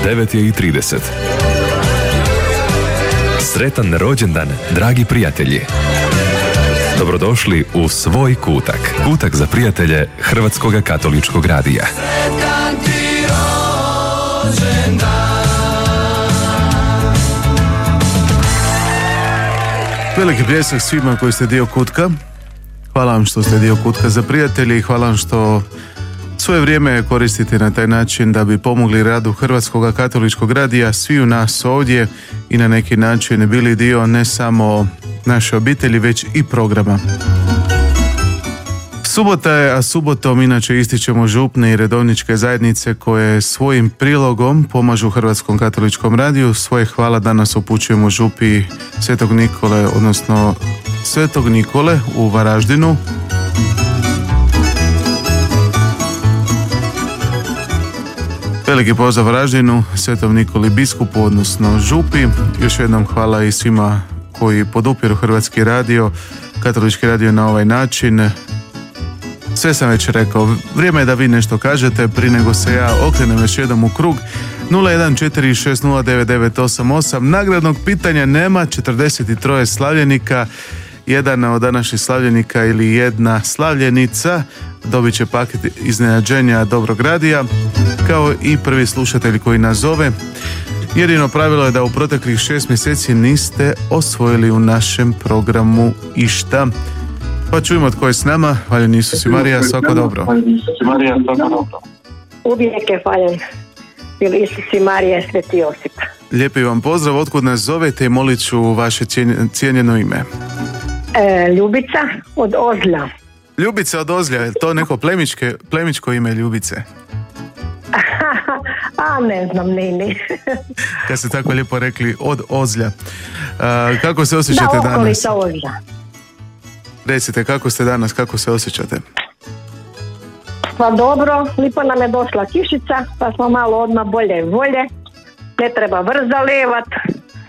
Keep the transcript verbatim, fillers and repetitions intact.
devet je i trideset. Sretan rođendan, dragi prijatelji! Dobrodošli u svoj kutak. Kutak za prijatelje Hrvatskog katoličkog radija. Sretan ti rođendan. Veliki pljesak svima koji ste dio kutka. Hvala vam što ste dio kutka za prijatelji i hvala vam što svoje vrijeme koristite na taj način da bi pomogli radu Hrvatskog katoličkog radija, svi u nas ovdje i na neki način bili dio ne samo naše obitelji, već i programa. Subota je, a subotom inače ističemo župne i redovničke zajednice koje svojim prilogom pomažu Hrvatskom katoličkom radiju. Svoje hvala danas upućujemo župi Svetog Nikole, odnosno Svetog Nikole u Varaždinu. Veliki pozdrav Varaždinu, Svetom Nikoli biskupu, odnosno župi. Još jednom hvala i svima koji podupiru Hrvatski radio, katolički radio na ovaj način. Sve sam već rekao, vrijeme je da vi nešto kažete prije nego se ja okrenem još jednom u krug. Nula jedan četiri šest nula devet devet osam osam. Nagradnog pitanja nema, četrdeset tri slavljenika. Jedan od današnjih slavljenika ili jedna slavljenica dobit će paket iznenađenja Dobrog radija, kao i prvi slušatelj koji nazove. Jedino pravilo je da u proteklih šest mjeseci niste osvojili u našem programu išta. Pa čujemo tko je s nama. Hvaljen Isus i Marija, svako dobro. Uvijek je hvaljen Isus i Marija, Sveti Josip. Lijepi vam pozdrav, otkud nas zovete i molit ću vaše cijenjeno ime. E, Ljubica od Ozlja. Ljubica od Ozlja, je to neko plemičke, plemičko ime Ljubice? A ne znam, ne, ne. Kad ste tako lijepo rekli, od Ozlja. A, kako se osjećate da, danas? Da, okolica Ozlja. Recite, kako ste danas, kako se osjećate? Pa dobro, lipo nam je došla kišica, pa smo malo odmah bolje i bolje. Ne treba vrza levat.